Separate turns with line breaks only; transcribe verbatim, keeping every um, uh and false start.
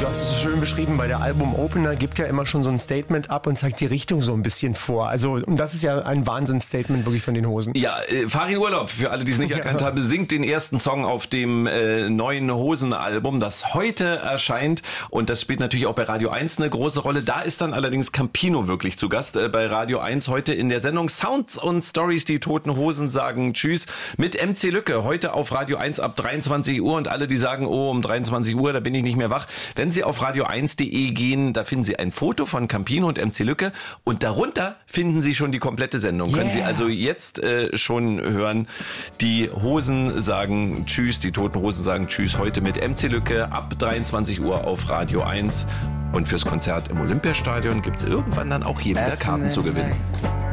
hast es so schön beschrieben, weil der Album-Opener gibt ja immer schon so ein Statement ab und zeigt die Richtung so ein bisschen vor. Also, und das ist ja ein Wahnsinnsstatement wirklich von den Hosen.
Ja, äh, Farin Urlaub, für alle, die es nicht erkannt haben, singt den ersten Song auf dem äh, neuen Hosen-Album, das heute erscheint. Und das spielt natürlich auch bei Radio eins eine große Rolle. Da ist dann allerdings Campino wirklich zu Gast äh, bei Radio eins heute in der Sendung Sounds und Stories. Die Toten Hosen sagen Tschüss mit M C Lücke. Heute auf Radio eins ab dreiundzwanzig Uhr. Und alle, die sagen, oh, um dreiundzwanzig Uhr, da bin ich nicht mehr wach. Wenn Sie auf radio eins punkt de gehen, da finden Sie ein Foto von Campino und M C Lücke und darunter finden Sie schon die komplette Sendung. Yeah. Können Sie also jetzt äh, schon hören. Die Hosen sagen Tschüss, die Toten Hosen sagen Tschüss heute mit M C Lücke ab dreiundzwanzig Uhr auf Radio eins. Und fürs Konzert im Olympiastadion gibt es irgendwann dann auch hier wieder Karten zu gewinnen.